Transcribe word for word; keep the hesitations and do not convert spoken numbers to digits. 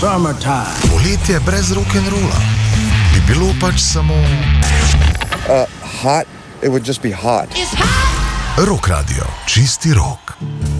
Poletje brez rock'n'rolla bi bilo pač samo Uh, hot, it would just be hot. Rock Radio, čisti rock.